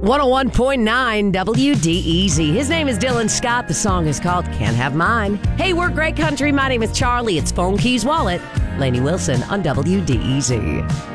101.9 WDEZ. His name is Dylan Scott. The song is called Can't Have Mine. Hey, we're Great Country. My name is Charlie. It's Phone Keys Wallet. Lainey Wilson on WDEZ.